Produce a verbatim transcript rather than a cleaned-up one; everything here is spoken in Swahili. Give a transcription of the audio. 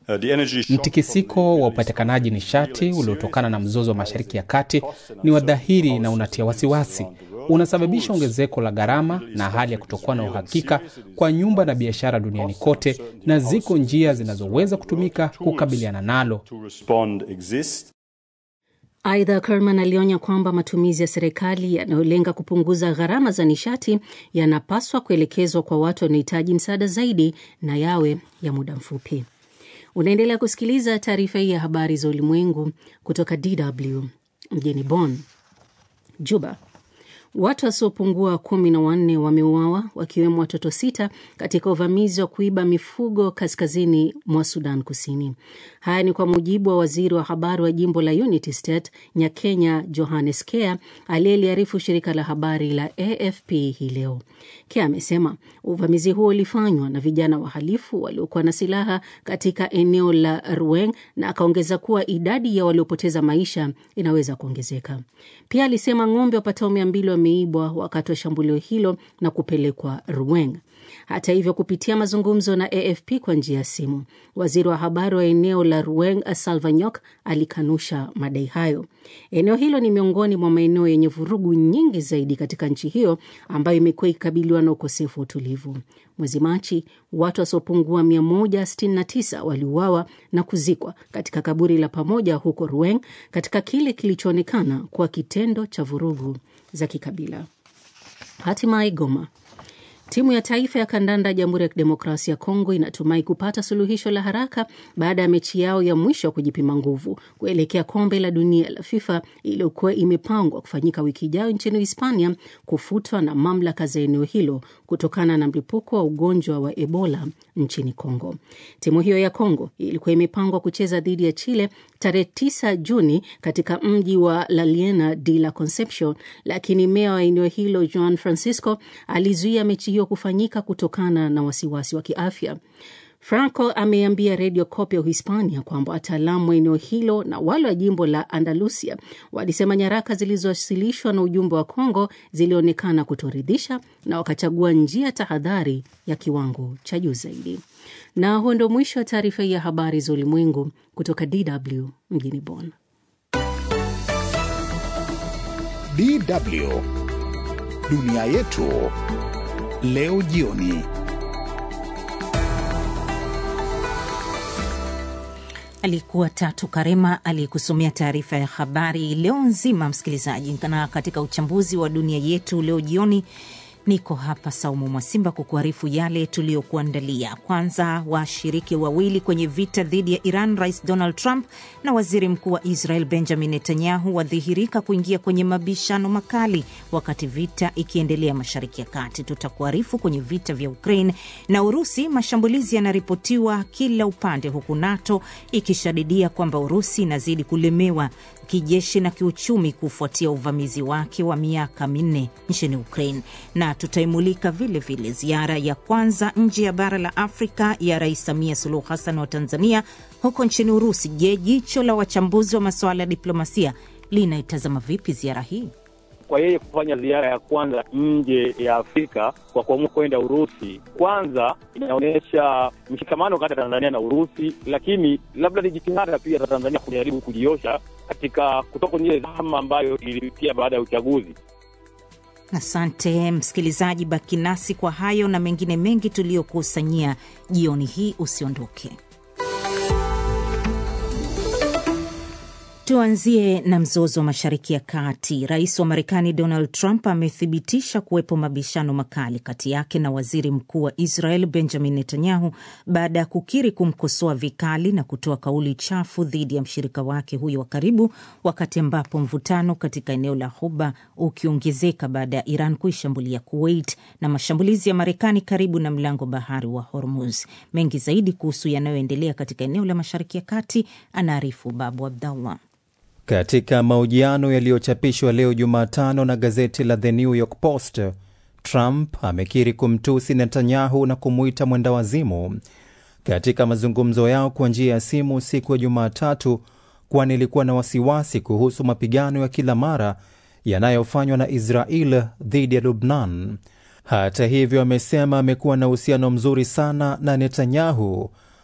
Mtikisiko wa upatikanaji nishati uliotokana na mzozo wa Mashariki ya Kati ni wa dhahiri na unatia wasiwasi. Unasababisha ongezeko la gharama na hali ya kutokuwa na uhakika kwa nyumba na biashara duniani kote, na ziko njia zinazoweza kutumika kukabiliana nalo. Aidha, Kerman alionya kwamba matumizi ya serikali yanayolenga kupunguza gharama za nishati yanapaswa kuelekezwa kwa watu wanaohitaji msaada zaidi na yawe ya muda mfupi. Unaendelea kusikiliza taarifa hii ya habari za ulimwengu kutoka D W mjini Bonn. Juba. Watu wasiopungua kumi na wanne wameuawa, wakiwemo watoto sita katika uvamizi wa kuiba mifugo kaskazini mwa Sudan Kusini. Haya ni kwa mujibu wa waziri wa habari wa jimbo la Unity State, Nyakenya Johannes Kea, aliyeliarifu shirika la habari la A F P hii leo. Kea amesema uvamizi huo ulifanywa na vijana wahalifu waliokuwa na silaha katika eneo la Ruweng, na akaongeza kuwa idadi ya waliopoteza maisha inaweza kuongezeka. Pia alisema ng'ombe wapatao mia mbili wameibwa wakati wa shambulio hilo na kupelekwa Ruweng. Hata hivyo, kupitia mazungumzo na A F P kwa njia ya simu, waziri wa habari wa eneo la Ruweng Salvanyok alikanusha madai hayo. Eneo hilo ni miongoni mwa maeneo yenye vurugu nyingi zaidi katika nchi hiyo, ambayo imekuwa ikikabiliwa na ukosefu wa utulivu. Mwezi Machi, watu wasiopungua mia moja sitini na tisa waliuawa na kuzikwa katika kaburi la pamoja huko Ruweng, katika kile kilichoonekana kuwa kitendo cha vurugu za kikabila. Hatimaye Goma. Timu ya taifa ya kandanda ya Jamhuri ya Kidemokrasia ya Kongo inatumai kupata suluhisho la haraka baada ya mechi yao ya mwisho kujipima nguvu kuelekea kombe la dunia la FIFA iliyokuwa imepangwa kufanyika wiki ijayo nchini Hispania kufutwa na mamlaka za eneo hilo kutokana na mlipuko wa ugonjwa wa Ebola nchini Kongo. Timu hiyo ya Kongo ilikuwa imepangwa kucheza dhidi ya Chile tarehe tisa Juni katika mji wa La Liena de la Concepcion, lakini meya wa eneo hilo Juan Francisco alizuia mechi hiyo kufanyika kutokana na wasiwasi wa kiafya. Franco ameambia Radio Copia Hispania kwamba wataalamu wa eneo hilo na wale wa jimbo la Andalusia walisema nyaraka zilizowasilishwa na ujumbe wa Kongo zilionekana kutoridhisha na wakachagua njia tahadhari ya kiwango cha juu zaidi. Na huo ndio mwisho wa taarifa ya habari za ulimwengu kutoka D W mjini Bonn. D W Dunia yetu leo jioni. Alikuwa Tatu Karema aliyekusomea taarifa ya habari leo nzima, msikilizaji. Na katika uchambuzi wa dunia yetu leo jioni, niko hapa Saumu Mwasimba kukuarifu yale tuliyokuandalia. Kwanza, washiriki wawili kwenye vita dhidi ya Iran, Rais Donald Trump na Waziri Mkuu wa Israel Benjamin Netanyahu, wadhihirika kuingia kwenye mabishano makali wakati vita ikiendelea Mashariki ya Kati. Tutakuarifu kwenye vita vya Ukraine na Urusi, mashambulizi yanaripotiwa kila upande, huku NATO ikishadidia kwamba Urusi inazidi kulemewa kijeshi na kiuchumi kufuatia uvamizi wake wa miaka minne nchini Ukraine. Na tutaimulika vile vile ziara ya kwanza nje ya bara la Afrika ya Rais Samia Suluhu Hassan wa Tanzania huko nchini Urusi. Je, jicho la wachambuzi wa masuala ya diplomasia linaitazama vipi ziara hii? Kwa yeye kufanya ziara ya kwanza nje ya Afrika kwa kuamua kwenda Urusi, kwanza inaonyesha mshikamano kati ya Tanzania na Urusi, lakini labda ni jitihada pia za Tanzania kujaribu kujiosha katika kutoka kwenye dhama ambayo ilipitia baada ya uchaguzi. Asante msikilizaji, baki nasi kwa hayo na mengine mengi tuliyokusanyia jioni hii, usiondoke. Tuanzie na mzozo wa Mashariki ya Kati. Rais wa Marekani Donald Trump amethibitisha kuwepo mabishano makali kati yake na Waziri Mkuu wa Israel Benjamin Netanyahu baada ya kukiri kumkosoa vikali na kutoa kauli chafu dhidi ya mshirika wake huyo wa karibu, wakati ambapo mvutano katika eneo la Ghuba ukiongezeka baada ya Iran kuishambulia Kuwait na mashambulizi ya Marekani karibu na mlango bahari wa Hormuz. Mengi zaidi kuhusu yanayoendelea katika eneo la Mashariki ya Kati anaarifu Babu Abdallah. Katika mahojiano yaliyochapishwa leo Jumatano na gazeti la The New York Post, Trump amekiri kumtusi Netanyahu na kumuita mwendawazimu katika mazungumzo yao kwa njia ya simu siku ya Jumatatu, kwani ilikuwa na wasiwasi kuhusu mapigano ya kila mara yanayofanywa na Israel dhidi ya Lebanon. Hata hivyo, amesema amekuwa na uhusiano mzuri sana na Netanyahu